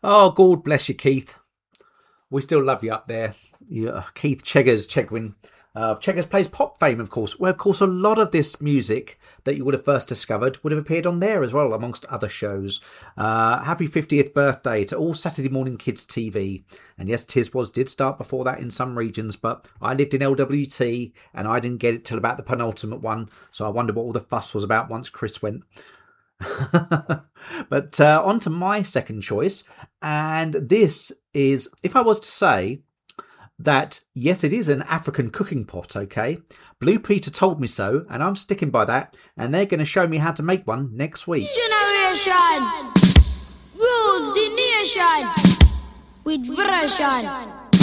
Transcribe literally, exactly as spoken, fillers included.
Oh, God bless you, Keith. We still love you up there. Yeah, Keith Cheggers, Chegwin. Uh, Cheggers Plays Pop fame, of course. Well, of course, a lot of this music that you would have first discovered would have appeared on there as well, amongst other shows. Uh, happy fiftieth birthday to all Saturday Morning Kids T V. And yes, Tiswas did start before that in some regions, but I lived in L W T and I didn't get it till about the penultimate one. So I wonder what all the fuss was about once Chris went. But uh, on to my second choice. And this is, if I was to say that, yes, it is an African cooking pot, okay? Blue Peter told me so, and I'm sticking by that, and they're going to show me how to make one next week. Generation rules the nation with version.